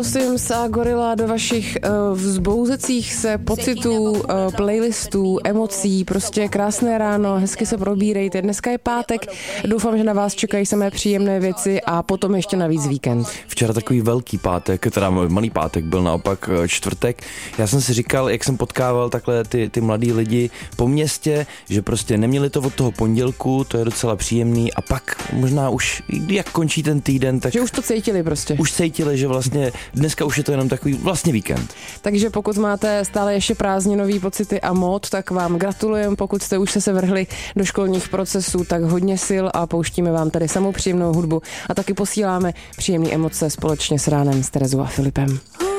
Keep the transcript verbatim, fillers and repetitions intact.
Little Sims a Gorilla do vašich uh, vzbouzecích se pocitů, uh, playlistů, emocí, prostě krásné ráno, hezky se probírejte. Dneska je pátek, doufám, že na vás čekají samé příjemné věci a potom ještě navíc víkend. Včera takový velký pátek, teda malý pátek, byl naopak čtvrtek. Já jsem si říkal, jak jsem potkával takhle ty, ty mladý lidi po městě, že prostě neměli to od toho pondělku, to je docela příjemný a pak možná už, jak končí ten týden, tak... Že už to cítili prostě. Už cítili, že vlastně dneska už je to jenom takový vlastně víkend. Takže pokud máte stále ještě prázdninový pocity a mod, tak vám gratulujeme. Pokud jste už se vrhli do školních procesů, tak hodně sil a pouštíme vám tady samou příjemnou hudbu a taky posíláme příjemné emoce společně s ránem s Terezou a Filipem.